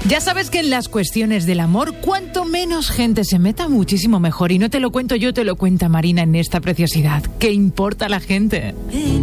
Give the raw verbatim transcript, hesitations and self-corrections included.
Ya sabes que en las cuestiones del amor, cuanto menos gente se meta, muchísimo mejor. Y no te lo cuento yo, te lo cuenta Marina en esta preciosidad. ¿Qué importa la gente?